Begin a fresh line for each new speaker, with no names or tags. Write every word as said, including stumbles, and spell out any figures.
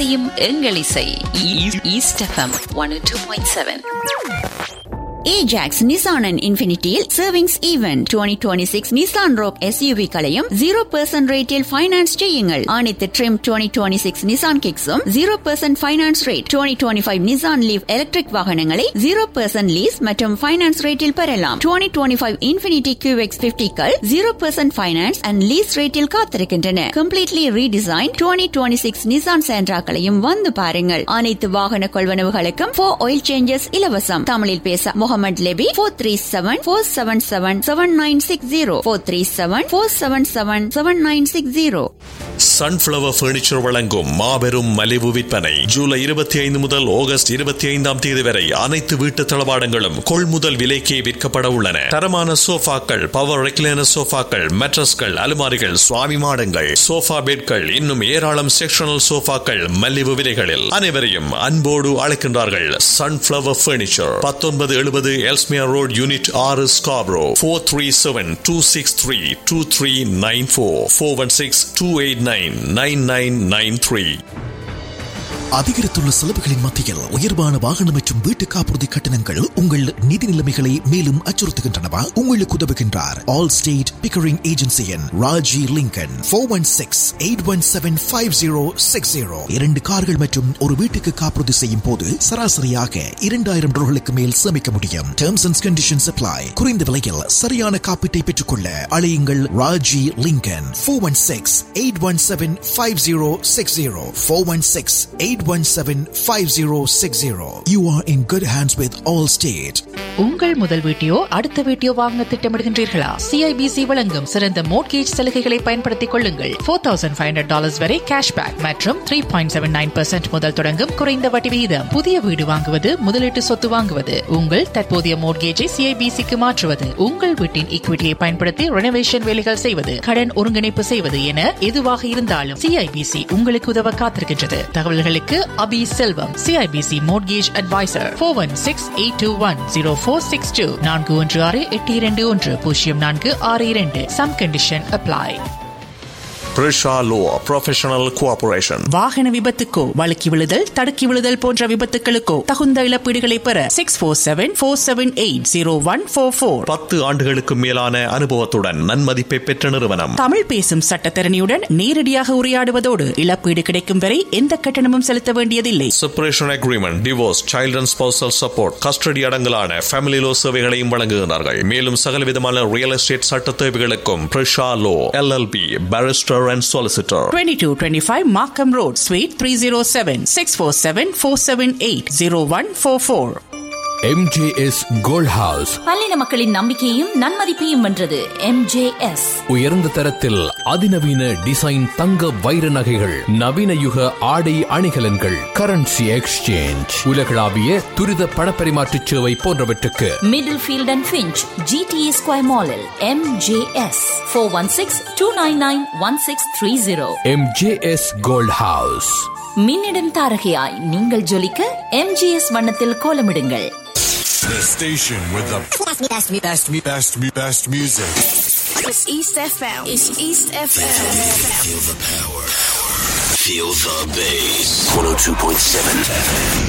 இசையும் எங்கள் இசை. East FM one oh two point seven.
Ajax Nissan and Infinityயில் savings event twenty twenty-six Nissan Rogue S U V களையும் zero percent ரேட்டில் finance செய்யுங்கள். அனைத்து trim twenty twenty-six Nissan Kicks-உம் zero percent finance rate. twenty twenty-five Nissan Leaf electric வாகனங்களை zero percent lease மற்றும் finance ரேட்டில் பெறலாம். twenty twenty-five Infinity Q X fifty-கள் zero percent finance and lease ரேட்டில் காத்திருக்கின்றன. Completely redesign twenty twenty-six Nissan Sentra-களையும் வந்து பாருங்கள். அனைத்து வாகன கொள்வனவுகளுக்கும் four oil changes இலவசம். தமிழில் பேச Mohammed Lebi four three seven four seven seven seven nine six zero four three seven four seven seven seven nine six zero.
Sunflower Furniture வழங்கும் மாபெரும் மலிவு விற்பனை ஜூலை இருபத்தி ஐந்து முதல் ஆகஸ்ட் இருபத்தி ஐந்தாம் தேதி வரை அனைத்து வீட்டு தளவாடங்களும் கொள்முதல் விலைக்கே விற்கப்பட உள்ளன. தரமான சோஃபாக்கள், பவர் ரெக்லைனர் சோஃபாக்கள், மேட்ரஸ்கள், அலுமாரிகள், சுவாமி மாடங்கள், சோஃபா பெட்கள், இன்னும் ஏராளம் செக்ஷனல் சோஃபாக்கள் மலிவு விலைகளில். அனைவரையும் அன்போடு அழைக்கின்றார்கள் Sunflower Furniture, பத்தொன்பது எழுபது எல்ஸ்மியர் ரோட், யூனிட் ஆறு, Scarborough. four three seven two six three two three nine four four one six two eight nine nine nine nine three.
அதிகரித்துள்ள செலவுகளின் மத்தியில் உயர்வான வாகனம் மற்றும் வீட்டு காப்புறுதி கட்டணங்கள் உங்கள் நிதி நிலைமைகளை மேலும் அச்சுறுத்துகின்றனவா? உங்களுக்கு உதவுகின்றார் all state Pickering ஏஜென்சியின் Raji Lincoln. four one six eight one seven five zero six zero. இரண்டு கார்கள் மற்றும் ஒரு வீட்டுக்கு காப்புறுதி செய்யும் போது சராசரியாக இரண்டாயிரம் டாலர்களுக்கு மேல் சேமிக்க முடியும். Terms and conditions apply. குறைந்த விலையில் சரியான காப்பீட்டை பெற்றுக்கொள்ள அழையுங்கள் Raji Lincoln. four one six eight one seven five zero six zero four one six eight one seven five zero six zero. You are in good hands with Allstate.
உங்கள் முதல் வீட்டையோ அடுத்த வீட்டையோ வாங்க திட்டமிடுகின்றீர்களா? CIBC வழங்கும் சிறந்த மோட்கேஜ் சலுகைகளை பயன்படுத்திக் கொள்ளுங்கள். four thousand five hundred dollars வரை கேஷ்பேக் மற்றும் three point seven nine percent முதல் தொடங்கும் குறைந்த வட்டி விகிதம். புதிய வீடு வாங்குவது, முதலீட்டு சொத்து வாங்குவது, உங்கள் தற்போதைய மோட்கேஜை சிஐபிசிக்கு மாற்றுவது, உங்கள் வீட்டின் ஈக்விட்டியை பயன்படுத்தி ரெனோவேஷன் வேலைகள் செய்வது, கடன் ஒருங்கிணைப்பு செய்வது என எதுவாக இருந்தாலும் சிஐபிசி உங்களுக்கு உதவ காத்திருக்கின்றது. தகவல்களுக்கு அபி செல்வம், CIBC mortgage advisor. four one six eight two one zero four six two நான்கு ஒன்று ஆறு எட்டு இரண்டு ஒன்று பூஜ்ஜியம் நான்கு ஆறு இரண்டு. Some condition apply.
Prisha Law Professional Cooperation.
வாகன விபத்துக்கோ, வழுக்கி விழுதல், தடுக்கி விழுதல் போன்ற விபத்துகளுக்கோ தகுந்த இழப்பீடுகளை பெற six four seven four seven eight zero one four four.
பத்து ஆண்டுகளுக்கு மேலான அனுபவத்துடன் நன்மதிப்பை பெற்ற நிறுவனம்.
தமிழ் பேசும் சட்டத்தரணியுடன் நேரடியாக உரையாடுவதோடு இழப்பீடு கிடைக்கும் வரை எந்த கட்டணமும் செலுத்த வேண்டியதில்லை.
Separation agreement, divorce, child and spousal support, custody அடங்கலான family low சேவைகளையும் வழங்குகிறார்கள். மேலும் சகலவிதமான ரியல் எஸ்டேட் சட்ட தேவைகளுக்கும் Prisha Law L L P Barrister and Solicitor.
twenty-two twenty-five Markham Road, Suite three oh seven six four seven four seven eight zero one four four.
M J S Gold House
பல்லின மக்களின் நம்பிக்கையும் நன்மதிப்பையும் வென்றது. M J S
உயர்ந்த தரத்தில் அதிநவீன design தங்க வைர நகைகள், நவீன யுக ஆடை அணிகலன்கள், கரன்சி எக்ஸ்சேஞ்ச், உலகளாவிய துரித பணப்பரிமாற்ற சேவை போன்றவற்றுக்கு
middle field and Finch G T A Square Mall M J S four one six two nine nine one six three zero.
M J S Gold House.
மின்னிடம் தாரகையாய் நீங்கள் ஜொலிக்க M J S வண்ணத்தில் கோலமிடுங்கள்.
The station with the best, best, best, best, best music.
It's East F M. It's East F M.
Feel the power. Feel the bass. one oh two point seven F M.